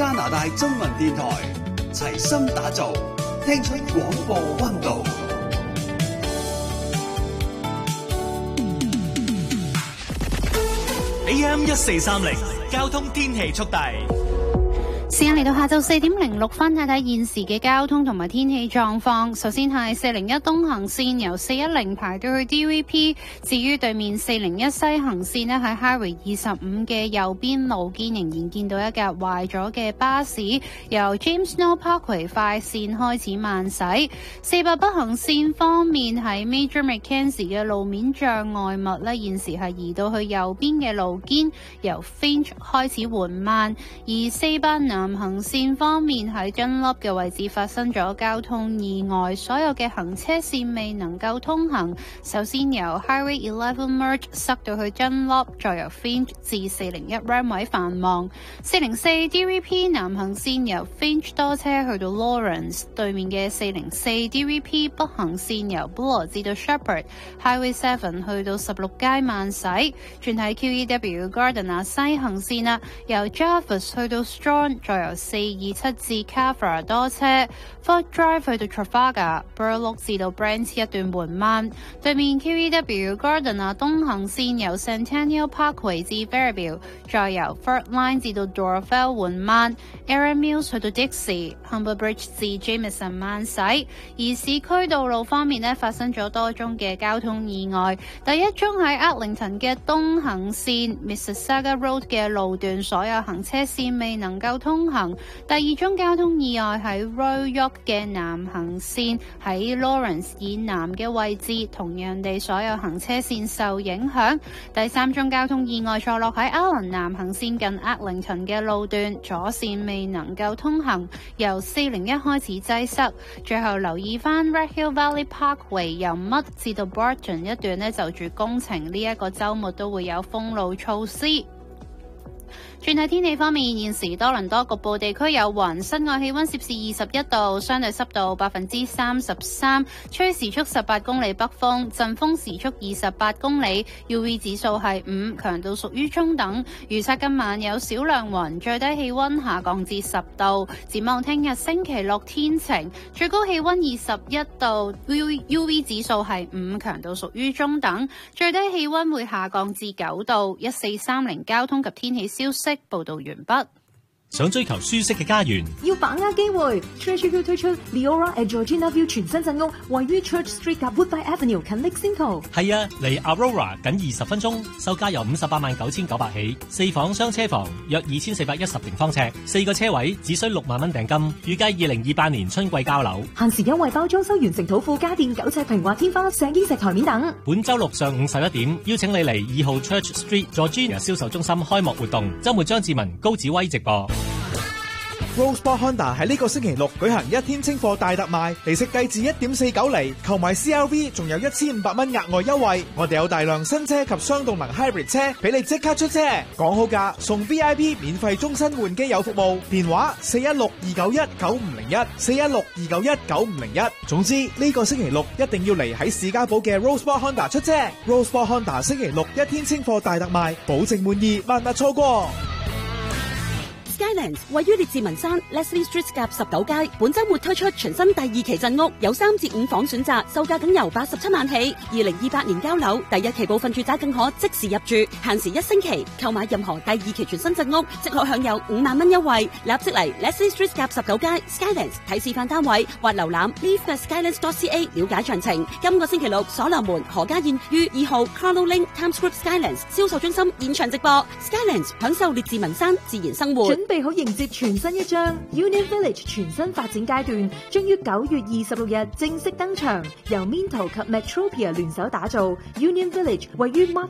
加拿大中文電台，齊心打造，聽出廣播溫度。AM 1430交通天氣速遞。 時間嚟到下晝4點06分，睇睇現時嘅交通同埋天氣狀況。首先係401東行線由410排到去 DVP， 至於對面401西行線呢，喺 Highway 25嘅右邊路肩仍然見到一架壞咗嘅巴士，由 James Snow Parkway 快線開始慢駛。400北行線方面喺 Major Mackenzie 嘅路面障礙物呢，現時係移到去右邊嘅路肩，由 Finch 開始緩慢，而400南行線方面喺Dunlop嘅位置發生咗交通意外，所有嘅行車線未能夠通行。首先由 Highway 11 Merge 塞到去Dunlop，再由 Finch 至401 Ramway 繁忙。404 DVP 南行線由 Finch 多車去到 Lawrence， 對面嘅404 DVP 北行線由 Bloor 至到 Shepherd， Highway 7去到16街慢駛。轉睇 QEW Gardiner 西行線啦，由 Jarvis 去到 Strawn，再由427至 Carver 多車 ，Fort Drive 去到 Trafalgar、Burloak 至到 Brent 一段緩慢。對面 QEW Gardiner 東行線由 Centennial Parkway 至 Fairview， 再由 Fort Line 至到 Doraville 緩慢。Erin Mills 去到 Dixie、Humber Bridge 至 Jameson 慢駛。而市區道路方面呢，發生咗多宗嘅交通意外。第一宗喺 Arlington 嘅東行線 Mississauga Road 嘅路段，所有行車線未能夠通行。第二宗交通意外喺 Royal York 嘅南行線喺 Lawrence 以南嘅位置，同樣地所有行車線受影響。第三宗交通意外坐落喺 Allen 南行線近 Arlington 嘅路段，左線未能夠通行，由401開始擠塞。最後留意翻 Red Hill Valley Parkway 由 Mudd 至到 Barton 一段呢，就住工程呢一個週末都會有封路措施。轉睇天氣方面，現時多倫多局部地區有雲，室外氣溫攝氏21度，相對濕度33%，吹時速18公里北風，陣風時速28公里 ，UV 指數係5，強度屬於中等。預測今晚有少量雲，最低氣溫下降至10度。展望聽日星期六天晴，最高氣溫21度 ，UV 指數係5，強度屬於中等，最低氣溫會下降至9度。1430交通及天氣消息報道完畢。 想追求舒適嘅家園， 要把握機會。Treasury 推出 Leora at Georgina View 全新鎮屋，位於 Church Street 及 Woodbine Avenue 近 Lexington。 係啊，離 Aurora 僅20分鐘，售價由589900起，4房雙車房，約2410平方尺，4個車位，只需6萬蚊訂金，預計2028年春季交樓。 限時優惠包裝修完成土庫家電9尺平滑天花、石英石台面等。 本周六上午11點，邀請你嚟2號 Church Street Georgina 銷售中心開幕活動，周末張志文、高子威直播。 Rosebud Honda 喺呢個星期六舉行一天清貨大特賣，利息低至 1.49 厘，購買 CRV 仲有1500蚊額外優惠。我哋有大量新車及雙動能 hybrid 車俾你即刻出車，講好價送 VIP 免費終身換機油服務，電話416-291-9501 416-291-9501。總之呢個星期六一定要嚟喺士嘉堡嘅 Rosebud Honda 出車。Rosebud Honda 星期六一天清貨大特賣，保證滿意，萬勿錯過。 Skylands 位於列治文山 Leslie Street 夾19街，本周末推出全新第2期鎮屋，有3至5房選擇，售價僅由87萬起。2028年交樓，第1期部分住宅更可即時入住，限時1星期。購買任何第2期全新鎮屋，即可享有5萬蚊優惠。立即嚟 Leslie Street 夾19街 Skylands 睇示範單位，或瀏覽 leave@skylands.ca 了解詳情。今個星期六，所羅門何家燕於2號 Carlo Link Times Square Skylands 銷售中心現場直播。Skylands 享受列治文山自然生活。 準備好迎接全新一章 Union Village 全新發展階段，將於9月26日正式登場。由 Minto 及 Metropia 聯手打造 Union Village，位於